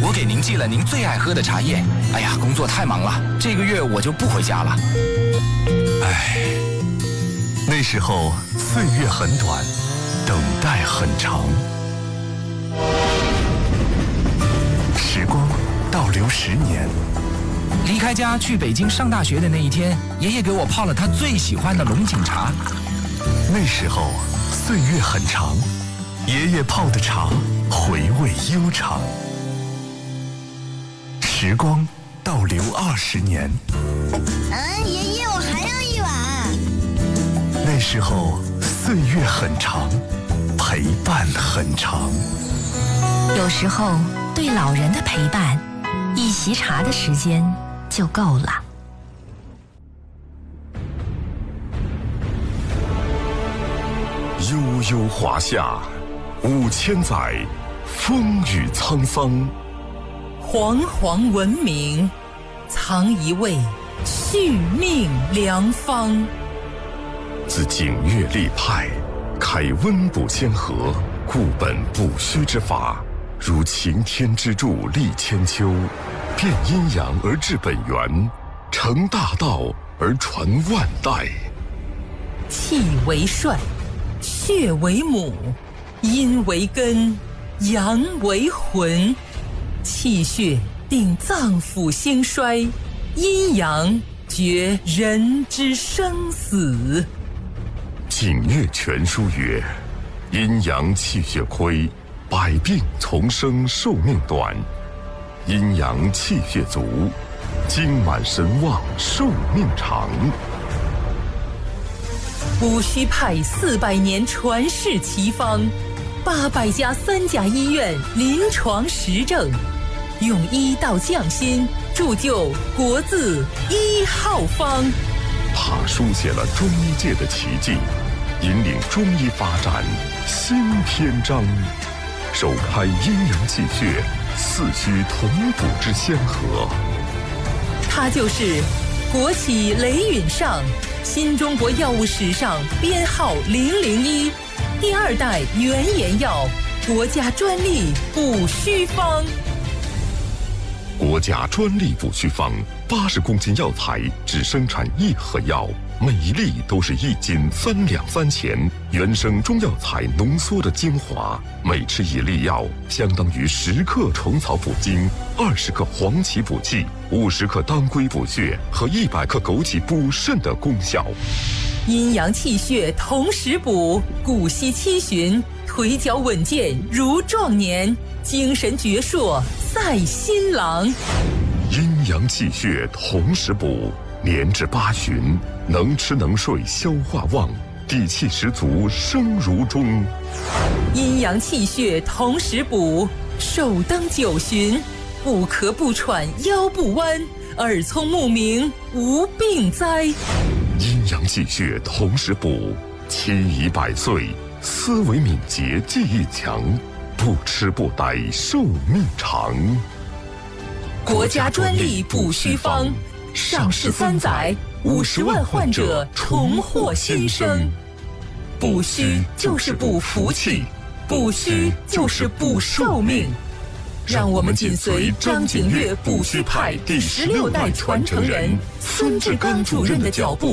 我给您寄了您最爱喝的茶叶。哎呀，工作太忙了，这个月我就不回家了。 唉，那时候岁月很短，等待很长。时光倒流10年， 离开家去北京上大学的那一天，爷爷给我泡了他最喜欢的龙井茶。 那时候岁月很长，爷爷泡的茶回味悠长。时光倒流20年， 爷爷，我还要一碗。 那时候岁月很长，陪伴很长。 有时候对老人的陪伴，一席茶的时间就够了。 悠悠华夏，5000载，风雨沧桑。 煌煌文明，藏一味续命良方。 自景岳立派，开温补先河，固本补虚之法，如擎天之柱立千秋，变阴阳而治本源，成大道而传万代。 气为帅，血为母，阴为根，阳为魂。气血定脏腑兴衰，阴阳决人之生死。 景岳全书曰：阴阳气血亏，百病丛生，寿命短；阴阳气血足，精满神旺，寿命长。 补虚派400年传世奇方，800家3甲医院临床实证，用医道匠心，铸就国字1号方。 他书写了中医界的奇迹，引领中医发展新篇章，首开阴阳气血四虚同补之先河。 他就是国企雷允上，新中国药物史上编号001，第2代原研药，国家专利补虚方。 国家专利补虚方，80公斤药材只生产1盒药，每一粒都是1斤3两3钱，原生中药材浓缩的精华，每吃1粒药，相当于10克虫草补精，20克黄芪补气，50克当归补血和100克枸杞补肾的功效。 阴阳气血同时补，骨息七旬，腿脚稳健如壮年，精神矍铄赛新郎。 阴阳气血同时补，年至8旬，能吃能睡，消化旺，底气十足，生如钟。 阴阳气血同时补，寿登9旬，不咳不喘，腰不弯，耳聪目明，无病灾。 阴阳气血同时补，期已100岁，思维敏捷，记忆强，不吃不呆，寿命长。 国家专利补虚方，上市3载，50万患者重获新生。补虚就是补福气，补虚就是补寿命。让我们紧随张景岳补虚派第16代传承人孙志刚主任的脚步，